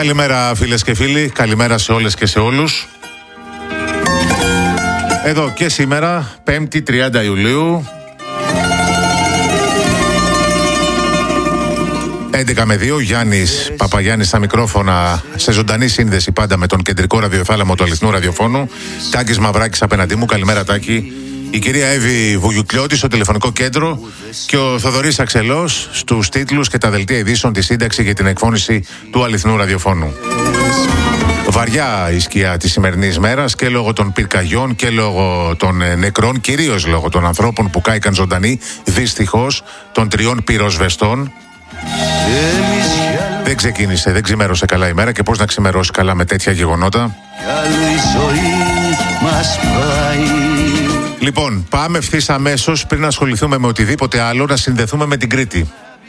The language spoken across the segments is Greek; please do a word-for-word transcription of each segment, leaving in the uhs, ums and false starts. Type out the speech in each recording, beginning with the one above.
Καλημέρα φίλες και φίλοι, καλημέρα σε όλες και σε όλους. Εδώ και σήμερα, πέμπτη τριάντα Ιουλίου, έντεκα με δύο, Γιάννης Παπαγιάννης στα μικρόφωνα, σε ζωντανή σύνδεση πάντα με τον κεντρικό ραδιοθάλαμο του αληθινού ραδιοφώνου. Τάκης Μαυράκης απέναντί μου, καλημέρα Τάκη. Η κυρία Εύη Βουγιουκλιώτη στο τηλεφωνικό κέντρο και ο Θοδωρής Αξελός στους τίτλους και τα δελτία ειδήσεων, τη σύνταξη για την εκφώνηση του αληθινού ραδιοφώνου. Βαριά η σκιά της σημερινής μέρας και λόγω των πυρκαγιών και λόγω των νεκρών, κυρίως λόγω των ανθρώπων που κάηκαν ζωντανοί, δυστυχώς, των τριών πυροσβεστών. Δεν ξεκίνησε, δεν ξημέρωσε καλά η μέρα, και πώς να ξημερώσει καλά με τέτοια γεγονότα. Λοιπόν, πάμε ευθύς αμέσως, πριν να ασχοληθούμε με οτιδήποτε άλλο, να συνδεθούμε με την Κρήτη.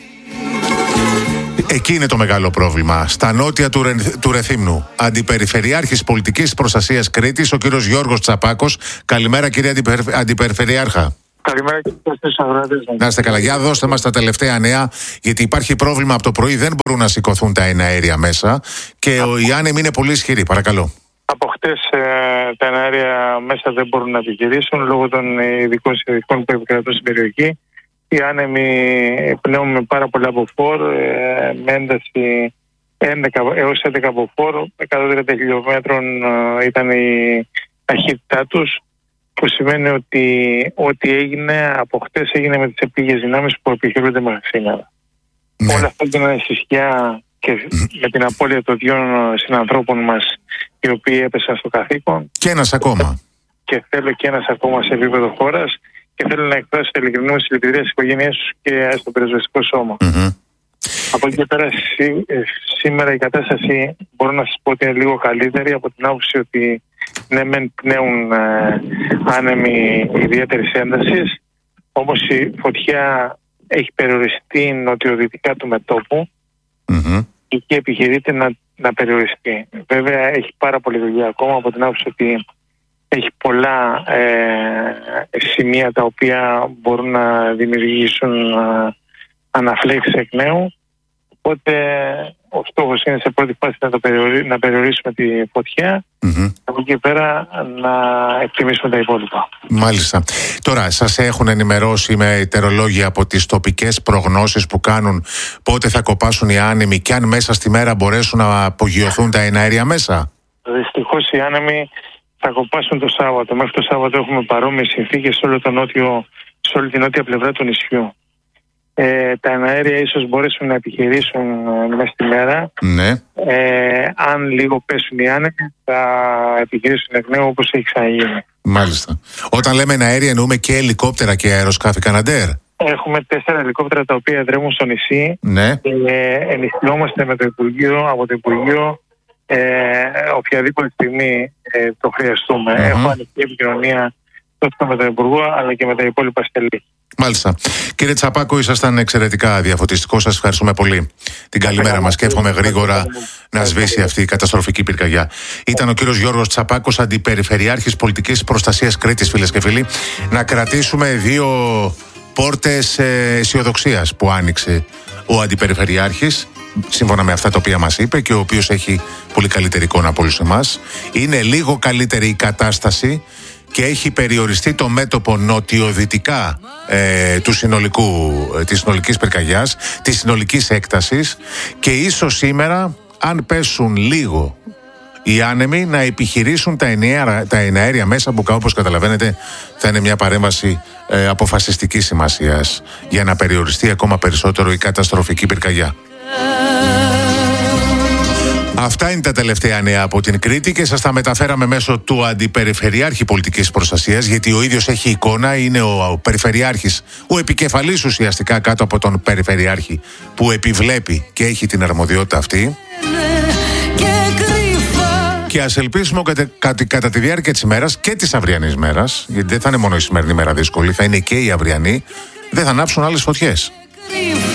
Εκεί είναι το μεγάλο πρόβλημα. Στα νότια του, Ρε, του Ρεθύμνου. Αντιπεριφερειάρχης Πολιτικής Προστασίας Κρήτης, ο κύριος Γιώργος Τσαπάκος. Καλημέρα, κύριε Αντιπερι... Αντιπεριφερειάρχα. Καλημέρα και στους αγρότες. Να είστε καλά. Για δώστε μας τα τελευταία νέα, γιατί υπάρχει πρόβλημα από το πρωί. Δεν μπορούν να σηκωθούν τα εναέρια μέσα και από... οι άνεμοι είναι πολύ ισχυροί. Παρακαλώ. Από χτες ε, τα εναέρια μέσα δεν μπορούν να επιχειρήσουν λόγω των ειδικών συνθηκών που επικρατούν στην περιοχή. Οι άνεμοι πνέουν με πάρα πολλά μποφόρ, ε, με ένταση έντεκα έως έντεκα μποφόρ, εκατόν τριάντα χιλιόμετρων ε, ήταν η ταχύτητά τους, που σημαίνει ότι ό,τι έγινε από χτες έγινε με τις επίγειες δυνάμεις που επιχειρούνται μέχρι σήμερα. Ναι. Όλα αυτά έγιναν στη σκιά και mm. με την απώλεια των δύο συνανθρώπων μας, οι οποίοι έπεσαν στο καθήκον. Και ένας ακόμα. Και θέλω και ένας ακόμα σε επίπεδο χώρας. Και θέλω να εκφράσω την ειλικρινή μου συλληπιτήρια στις οικογένειές τους και στο πυροσβεστικό σώμα. Mm-hmm. Από εκεί και πέρα, σή, σήμερα η κατάσταση μπορώ να σας πω ότι είναι λίγο καλύτερη, από την άποψη ότι ναι, μεν πνέουν ε, άνεμοι ιδιαίτερης έντασης, όμως η φωτιά έχει περιοριστεί νοτιοδυτικά του μετώπου mm-hmm. και εκεί επιχειρείται να, να περιοριστεί. Βέβαια έχει πάρα πολλή δουλειά ακόμα, από την άποψη ότι έχει πολλά ε, σημεία τα οποία μπορούν να δημιουργήσουν ε, αναφλέξεις εκ νέου. Οπότε ο στόχος είναι σε πρώτη φάση να, το περιορί, να περιορίσουμε τη φωτιά, mm-hmm. από εκεί πέρα να εκτιμήσουμε τα υπόλοιπα. Μάλιστα. Τώρα, σας έχουν ενημερώσει με ητερολόγια από τις τοπικές προγνώσεις που κάνουν πότε θα κοπάσουν οι άνεμοι και αν μέσα στη μέρα μπορέσουν να απογειωθούν τα εναέρια μέσα? Δυστυχώς οι άνεμοι θα κοπάσουν το Σάββατο. Μέχρι το Σάββατο έχουμε παρόμοιες συνθήκες σε, όλο το νότιο, σε όλη την νότια πλευρά του νησιού. Ε, τα εναέρια ίσως μπορέσουν να επιχειρήσουν ε, μέσα στη μέρα. Ναι. Ε, αν λίγο πέσουν οι άνεμοι, θα επιχειρήσουν εκ νέου όπως έχει ξαναγίνει. Μάλιστα. Όταν λέμε εναέρια, εννοούμε και ελικόπτερα και αεροσκάφη Καναντέρ. Έχουμε τέσσερα ελικόπτερα τα οποία εδρεύουν στο νησί. Ναι. Και ε, ενισχυόμαστε με το Υπουργείο, από το Υπουργείο, ε, οποιαδήποτε στιγμή ε, το χρειαστούμε. Mm-hmm. Έχω ανοιχτή επικοινωνία τόσο με τον Υπουργό αλλά και με τα υπόλοιπα στελή. Μάλιστα. Κύριε Τσαπάκο, ήσασταν εξαιρετικά διαφωτιστικός. Σας ευχαριστούμε πολύ. Την καλημέρα μας και εύχομαι γρήγορα να σβήσει αυτή η καταστροφική πυρκαγιά. Ήταν ο κύριος Γιώργος Τσαπάκος, Αντιπεριφερειάρχης Πολιτικής Προστασίας Κρήτης, φίλες και φίλοι. Να κρατήσουμε δύο πόρτες αισιοδοξίας που άνοιξε ο Αντιπεριφερειάρχης, σύμφωνα με αυτά τα οποία μας είπε, και ο οποίος έχει πολύ καλύτερη εικόνα από όλους εμάς. Είναι λίγο καλύτερη η κατάσταση και έχει περιοριστεί το μέτωπο νοτιοδυτικά ε, του συνολικού, ε, της συνολικής πυρκαγιάς, της συνολικής έκτασης, και ίσως σήμερα, αν πέσουν λίγο οι άνεμοι, να επιχειρήσουν τα, ενιαία, τα εναέρια μέσα, που όπως καταλαβαίνετε θα είναι μια παρέμβαση ε, αποφασιστικής σημασίας για να περιοριστεί ακόμα περισσότερο η καταστροφική πυρκαγιά. Αυτά είναι τα τελευταία νέα από την Κρήτη και σας τα μεταφέραμε μέσω του Αντιπεριφερειάρχη Πολιτικής Προστασίας, γιατί ο ίδιος έχει εικόνα, είναι ο Περιφερειάρχης, ο επικεφαλής ουσιαστικά κάτω από τον Περιφερειάρχη, που επιβλέπει και έχει την αρμοδιότητα αυτή. Και ας ελπίσουμε ότι κατά, κατά τη διάρκεια της ημέρας και της αυριανής μέρας, γιατί δεν θα είναι μόνο η σημερινή μέρα δύσκολη, θα είναι και η αυριανή, δεν θα ανάψουν άλλες φωτιές.